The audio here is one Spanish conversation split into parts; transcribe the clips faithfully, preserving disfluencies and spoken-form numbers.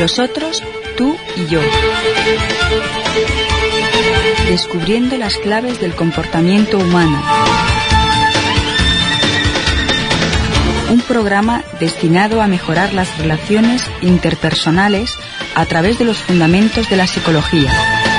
Los otros, tú y yo. Descubriendo las claves del comportamiento humano. Un programa destinado a mejorar las relaciones interpersonales a través de los fundamentos de la psicología.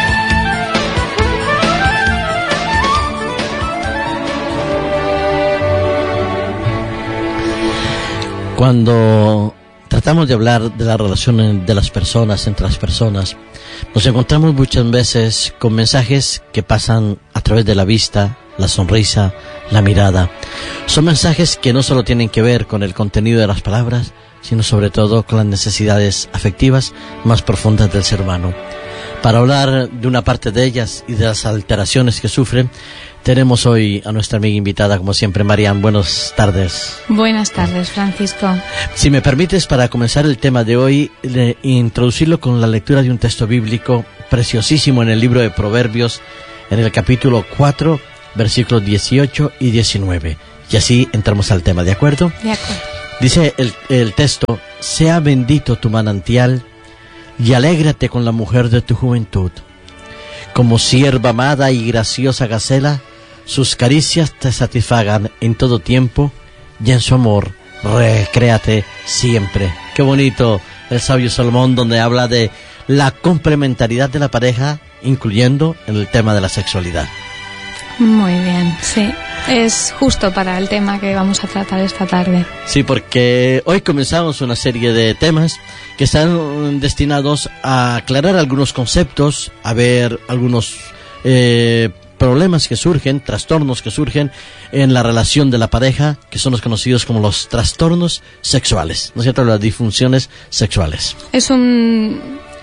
Cuando tratamos de hablar de la relación de las personas, entre las personas, nos encontramos muchas veces con mensajes que pasan a través de la vista, la sonrisa, la mirada. Son mensajes que no solo tienen que ver con el contenido de las palabras, sino sobre todo con las necesidades afectivas más profundas del ser humano. Para hablar de una parte de ellas y de las alteraciones que sufren, tenemos hoy a nuestra amiga invitada, como siempre, Marian. Buenas tardes. Buenas tardes, Francisco. Si me permites, para comenzar el tema de hoy, de introducirlo con la lectura de un texto bíblico preciosísimo en el libro de Proverbios, en el capítulo cuatro, versículos dieciocho y diecinueve. Y así entramos al tema, ¿de acuerdo? De acuerdo. Dice el, el texto: sea bendito tu manantial y alégrate con la mujer de tu juventud. Como sierva amada y graciosa gacela, sus caricias te satisfagan en todo tiempo y en su amor recréate siempre. Qué bonito el sabio Salomón, donde habla de la complementariedad de la pareja, incluyendo en el tema de la sexualidad. Muy bien, sí. Es justo para el tema que vamos a tratar esta tarde. Sí, porque hoy comenzamos una serie de temas que están destinados a aclarar algunos conceptos, a ver algunos eh, problemas que surgen, trastornos que surgen en la relación de la pareja, que son los conocidos como los trastornos sexuales, ¿no es cierto? Las disfunciones sexuales. Es un,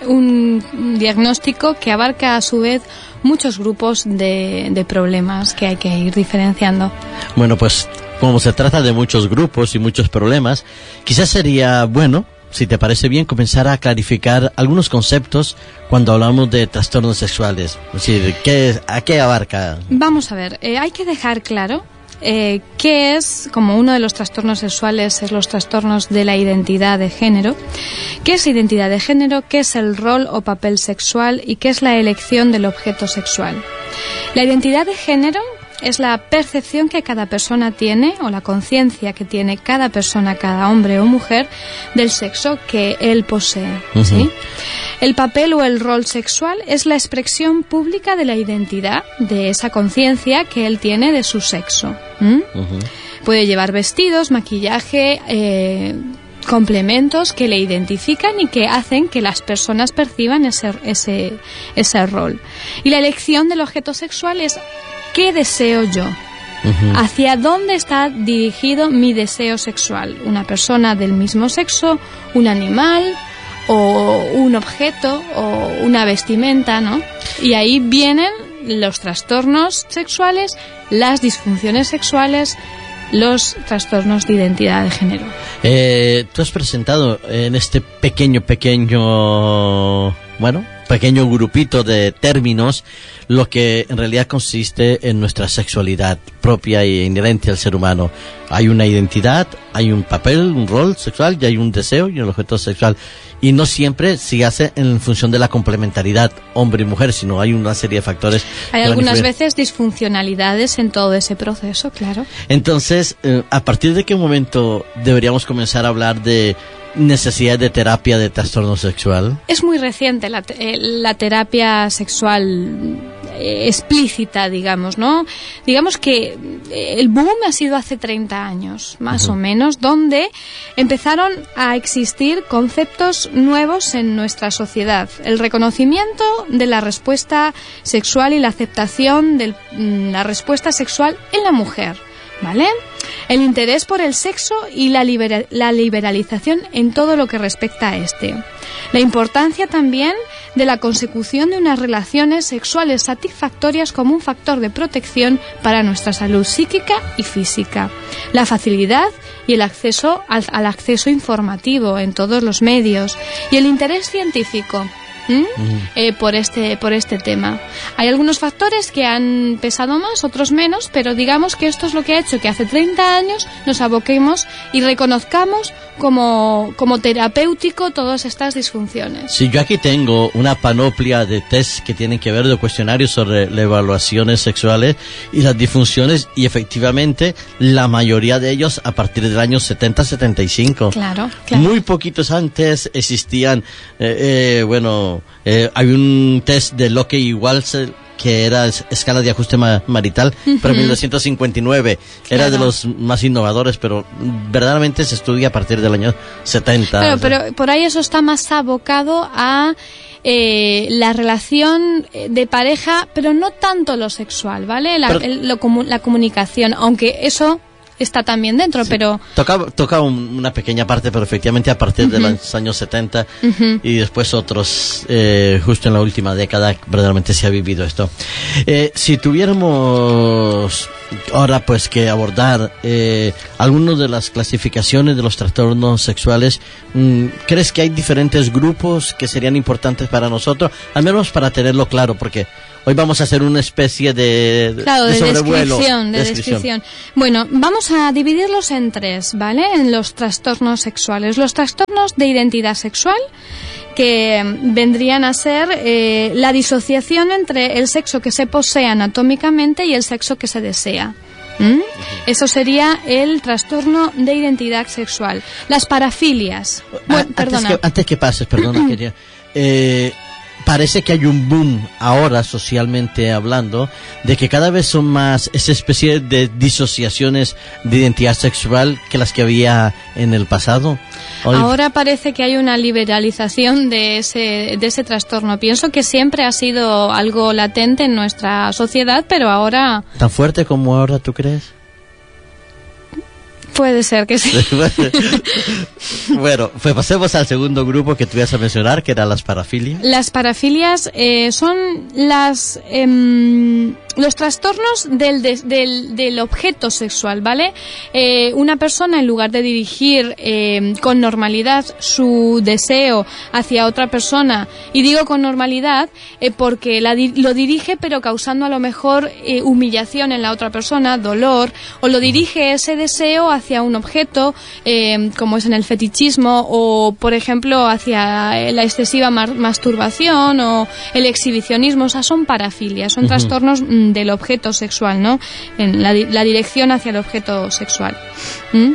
un diagnóstico que abarca a su vez muchos grupos de, de problemas que hay que ir diferenciando. Bueno, pues como se trata de muchos grupos y muchos problemas, quizás sería bueno, si te parece bien, comenzar a clarificar algunos conceptos cuando hablamos de trastornos sexuales. Es decir, ¿qué, ¿a qué abarca? Vamos a ver, eh, hay que dejar claro eh, qué es, como uno de los trastornos sexuales es los trastornos de la identidad de género. ¿Qué es identidad de género? ¿Qué es el rol o papel sexual? ¿Y qué es la elección del objeto sexual? La identidad de género es la percepción que cada persona tiene, o la conciencia que tiene cada persona, cada hombre o mujer, del sexo que él posee, uh-huh. ¿sí? El papel o el rol sexual es la expresión pública de la identidad, de esa conciencia que él tiene de su sexo. ¿Mm? Uh-huh. Puede llevar vestidos, maquillaje, eh, complementos que le identifican y que hacen que las personas perciban ese, ese, ese rol. Y la elección del objeto sexual es ¿qué deseo yo? Uh-huh. ¿Hacia dónde está dirigido mi deseo sexual? ¿Una persona del mismo sexo? ¿Un animal? ¿O un objeto? ¿O una vestimenta? ¿No? Y ahí vienen los trastornos sexuales, las disfunciones sexuales, los trastornos de identidad de género. Eh, tú has presentado en este pequeño, pequeño, bueno, pequeño grupito de términos lo que en realidad consiste en nuestra sexualidad propia e inherente al ser humano. Hay una identidad, hay un papel, un rol sexual, y hay un deseo y un objeto sexual. Y no siempre se hace en función de la complementariedad hombre y mujer, sino hay una serie de factores. Hay algunas veces disfuncionalidades en todo ese proceso, claro. Entonces, eh, ¿a partir de qué momento deberíamos comenzar a hablar de necesidad de terapia de trastorno sexual? Es muy reciente la, te- la terapia sexual eh, explícita, digamos, ¿no? Digamos que el boom ha sido hace treinta años, más uh-huh. o menos, donde empezaron a existir conceptos nuevos en nuestra sociedad. El reconocimiento de la respuesta sexual y la aceptación de la respuesta sexual en la mujer, ¿vale? El interés por el sexo y la, libera- la liberalización en todo lo que respecta a este. La importancia también de la consecución de unas relaciones sexuales satisfactorias como un factor de protección para nuestra salud psíquica y física. La facilidad y el acceso al, al acceso informativo en todos los medios y el interés científico ¿Mm? Uh-huh. eh, por este por este tema. Hay algunos factores que han pesado más, otros menos, pero digamos que esto es lo que ha hecho que hace treinta años nos aboquemos y reconozcamos como, como terapéutico todas estas disfunciones. Sí, yo aquí tengo una panoplia de test que tienen que ver, de cuestionarios sobre las evaluaciones sexuales y las disfunciones, y efectivamente la mayoría de ellos a partir del año setenta setenta y cinco. Claro, claro. Muy poquitos antes existían, eh, eh, bueno, Eh, hay un test de Locke y Walser que era escala de ajuste ma- marital, uh-huh. pero en mil novecientos cincuenta y nueve era claro. de los más innovadores, pero verdaderamente se estudia a partir del año setenta. Pero, o sea. pero por ahí eso está más abocado a eh, la relación de pareja, pero no tanto lo sexual, ¿vale? La, pero, el, lo, la comunicación, aunque eso está también dentro, sí. pero... Toca, toca un, una pequeña parte, pero efectivamente a partir uh-huh. de los años setenta uh-huh. y después otros, eh, justo en la última década, verdaderamente se ha vivido esto. Eh, si tuviéramos ahora pues que abordar eh, algunas de las clasificaciones de los trastornos sexuales, ¿crees que hay diferentes grupos que serían importantes para nosotros? Al menos para tenerlo claro, porque hoy vamos a hacer una especie de, claro, de, de sobrevuelo. Descripción, de descripción. descripción. Bueno, vamos a dividirlos en tres, ¿vale? En los trastornos sexuales. Los trastornos de identidad sexual, que vendrían a ser eh, la disociación entre el sexo que se posee anatómicamente y el sexo que se desea. ¿Mm? Eso sería el trastorno de identidad sexual. Las parafilias. Bueno, antes, perdona. Que, antes que pases, perdona, quería... Eh, parece que hay un boom ahora, socialmente hablando, de que cada vez son más esa especie de disociaciones de identidad sexual que las que había en el pasado. Hoy... Ahora parece que hay una liberalización de ese, de ese trastorno. Pienso que siempre ha sido algo latente en nuestra sociedad, pero ahora... ¿Tan fuerte como ahora tú crees? Puede ser que sí. Bueno, pues pasemos al segundo grupo que tú ibas a mencionar, que eran las parafilias. Las parafilias eh, son las eh, los trastornos del, de, del, del objeto sexual, ¿vale? Eh, una persona, en lugar de dirigir eh, con normalidad su deseo hacia otra persona, y digo con normalidad eh, porque la, lo dirige pero causando a lo mejor eh, humillación en la otra persona, dolor, o lo dirige ese deseo hacia un objeto, eh, como es en el fetichismo, o por ejemplo hacia la excesiva mar- masturbación o el exhibicionismo. O sea, son parafilias, son uh-huh. trastornos mm, del objeto sexual, ¿no? En la, la dirección hacia el objeto sexual. ¿Mm?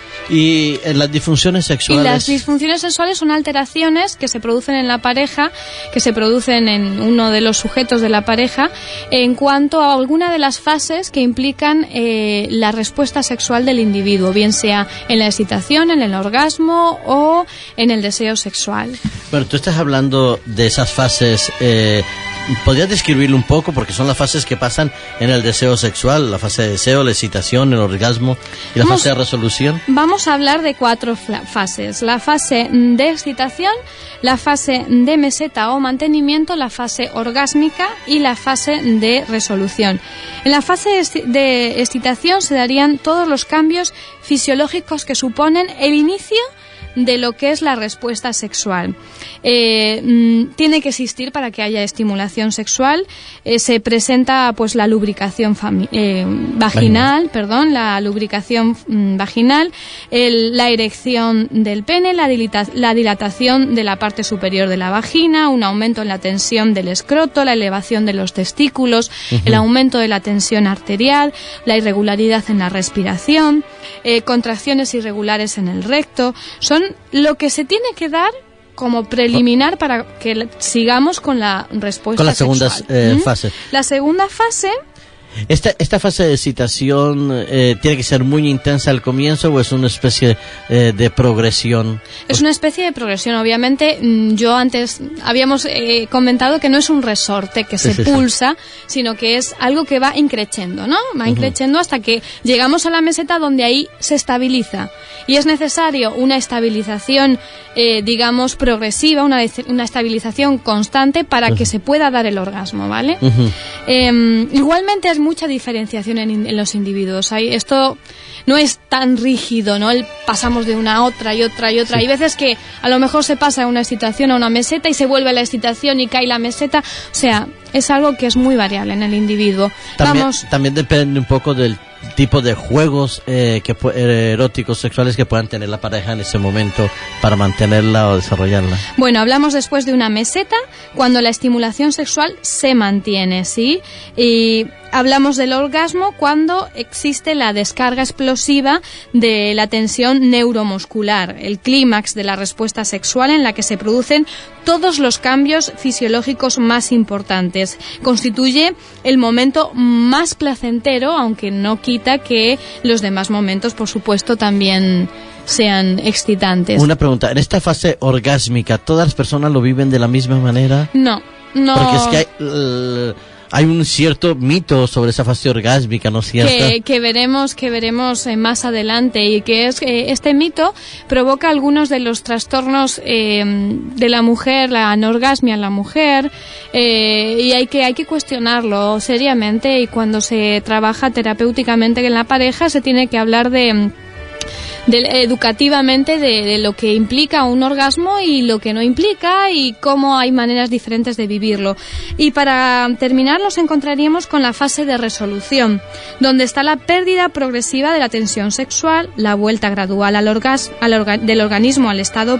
Y en las disfunciones sexuales... Y las disfunciones sexuales son alteraciones que se producen en la pareja, que se producen en uno de los sujetos de la pareja, en cuanto a alguna de las fases que implican eh, la respuesta sexual del individuo, bien sea en la excitación, en el orgasmo o en el deseo sexual. Bueno, tú estás hablando de esas fases... Eh, ¿podrías describirlo un poco? Porque son las fases que pasan en el deseo sexual, la fase de deseo, la excitación, el orgasmo y la vamos, fase de resolución. Vamos a hablar de cuatro fases. La fase de excitación, la fase de meseta o mantenimiento, la fase orgásmica y la fase de resolución. En la fase de excitación se darían todos los cambios fisiológicos que suponen el inicio de lo que es la respuesta sexual. Eh, mmm, tiene que existir para que haya estimulación sexual. Eh, se presenta pues la lubricación fami- eh, vaginal, Vaginal. perdón, la lubricación mmm, vaginal, el, la erección del pene, la, dilata- la dilatación de la parte superior de la vagina, un aumento en la tensión del escroto, la elevación de los testículos, uh-huh. el aumento de la tensión arterial, la irregularidad en la respiración, eh, contracciones irregulares en el recto. Son lo que se tiene que dar como preliminar para que sigamos con la respuesta con la segunda eh, ¿Mm? fase. La segunda fase... Esta, esta fase de excitación eh, tiene que ser muy intensa al comienzo, o es una especie eh, de progresión. Es una especie de progresión. Obviamente, yo antes habíamos eh, comentado que no es un resorte que se sí, sí, pulsa, sí. sino que es algo que va increciendo, ¿no? Va uh-huh. increciendo hasta que llegamos a la meseta, donde ahí se estabiliza. Y es necesario una estabilización, eh, digamos, progresiva, una, una estabilización constante para uh-huh. que se pueda dar el orgasmo, ¿vale? Uh-huh. Eh, igualmente es muy mucha diferenciación en, en los individuos. Hay, esto no es tan rígido, ¿no? El, pasamos de una a otra y otra y otra. Sí. Hay veces que a lo mejor se pasa de una excitación a una meseta y se vuelve a la excitación y cae la meseta. O sea, es algo que es muy variable en el individuo. También, Vamos. también depende un poco del tipo de juegos eh, que eh, eróticos, sexuales que puedan tener la pareja en ese momento para mantenerla o desarrollarla. Bueno, hablamos después de una meseta, cuando la estimulación sexual se mantiene, ¿sí? Y hablamos del orgasmo cuando existe la descarga explosiva de la tensión neuromuscular, el clímax de la respuesta sexual en la que se producen todos los cambios fisiológicos más importantes. Constituye el momento más placentero, aunque no quita que los demás momentos, por supuesto, también sean excitantes. Una pregunta, en esta fase orgásmica, ¿todas las personas lo viven de la misma manera? No, no. Porque es que hay... Uh, hay un cierto mito sobre esa fase orgásmica, ¿no es cierto? Que, que veremos, que veremos eh, más adelante, y que es eh, este mito provoca algunos de los trastornos eh, de la mujer, la anorgasmia en la mujer, eh, y hay que hay que cuestionarlo seriamente, y cuando se trabaja terapéuticamente en la pareja se tiene que hablar de De, educativamente de, de lo que implica un orgasmo y lo que no implica, y cómo hay maneras diferentes de vivirlo. Y para terminar nos encontraríamos con la fase de resolución, donde está la pérdida progresiva de la tensión sexual, la vuelta gradual al orgas, al orga, del organismo al estado